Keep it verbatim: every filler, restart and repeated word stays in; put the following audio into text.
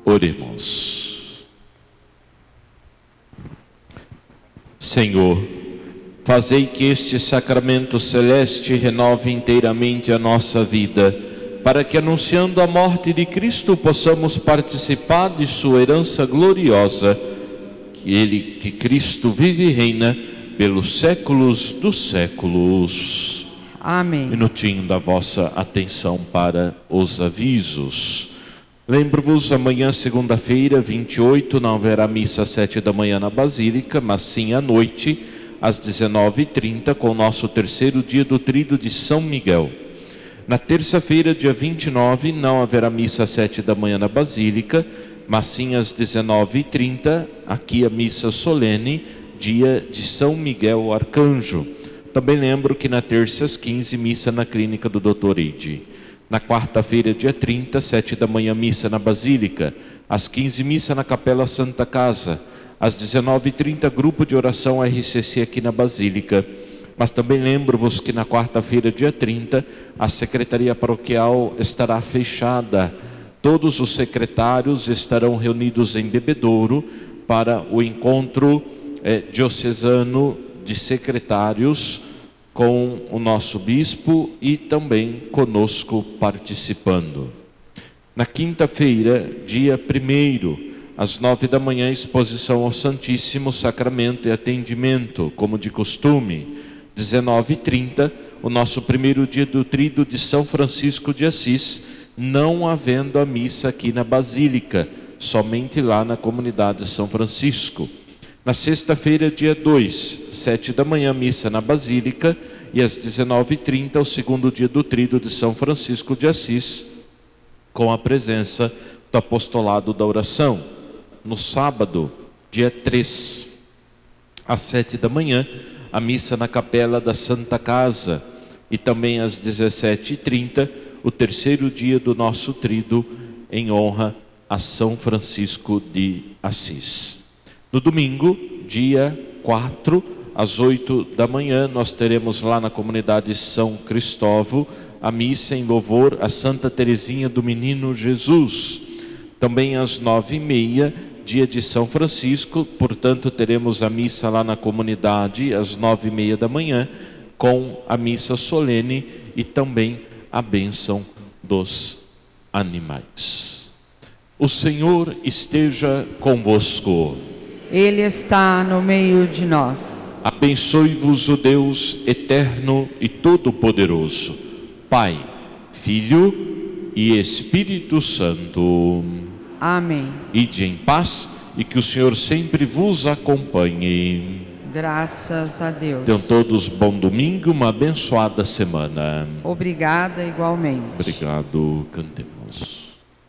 Oremos. Senhor, fazei que este sacramento celeste renove inteiramente a nossa vida, para que, anunciando a morte de Cristo, possamos participar de sua herança gloriosa, que ele, que Cristo vive e reina pelos séculos dos séculos. Amém. Minutinho da vossa atenção para os avisos. Lembro-vos, amanhã, segunda-feira, vinte e oito, não haverá missa às sete da manhã na Basílica, mas sim à noite, às dezenove e trinta, com o nosso terceiro dia do Tríduo de São Miguel. Na terça-feira, dia vinte e nove, não haverá missa às sete da manhã na Basílica, mas sim às dezenove e trinta, aqui a missa solene, dia de São Miguel Arcanjo. Também lembro que na terça, às quinze, missa na Clínica do doutor Eide. Na quarta-feira, dia trinta, sete da manhã, missa na Basílica. Às quinze, missa na Capela Santa Casa. Às dezenove e trinta, grupo de oração R C C aqui na Basílica. Mas também lembro-vos que na quarta-feira, dia trinta, a Secretaria Paroquial estará fechada. Todos os secretários estarão reunidos em Bebedouro para o encontro eh, diocesano de secretários com o nosso bispo e também conosco participando. Na quinta-feira, dia primeiro, às nove da manhã, exposição ao Santíssimo Sacramento e atendimento, como de costume. dezenove e trinta, o nosso primeiro dia do Tríduo de São Francisco de Assis, não havendo a missa aqui na Basílica, somente lá na comunidade de São Francisco. Na sexta-feira, dia dois, sete da manhã, missa na Basílica, e às dezenove e trinta, o segundo dia do Tríduo de São Francisco de Assis, com a presença do Apostolado da Oração. No sábado, dia três, às sete da manhã, a missa na Capela da Santa Casa, e também às dezessete e trinta, o terceiro dia do nosso Tríduo, em honra a São Francisco de Assis. No domingo, dia quatro, às oito da manhã, nós teremos lá na comunidade São Cristóvão a missa em louvor a Santa Teresinha do Menino Jesus. Também às nove e meia, dia de São Francisco, portanto teremos a missa lá na comunidade às nove e meia da manhã, com a missa solene e também a bênção dos animais. O Senhor esteja convosco. Ele está no meio de nós. Abençoe-vos o Deus eterno e todo-poderoso, Pai, Filho e Espírito Santo. Amém. Ide em paz e que o Senhor sempre vos acompanhe. Graças a Deus. Tenham todos bom domingo, uma abençoada semana. Obrigada igualmente. Obrigado, cantemos.